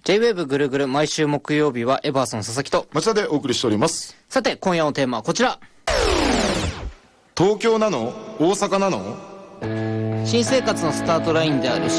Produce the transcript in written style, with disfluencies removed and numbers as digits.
J-WAVE ぐるぐる毎週木曜日はエバーソン佐々木と町田でお送りしております。 さて今夜のテーマはこちら。 東京なの？大阪なの？ 新生活のスタートラインである